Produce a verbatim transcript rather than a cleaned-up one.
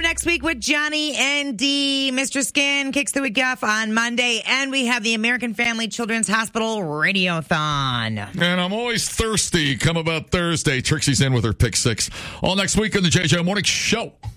next week with Johnny and Dee. Mister Skin kicks the week off on Monday, and we have the American Family Children's Hospital Radiothon. And I'm always thirsty come about Thursday. Trixie's in with her pick six. All next week on the J J Morning Show.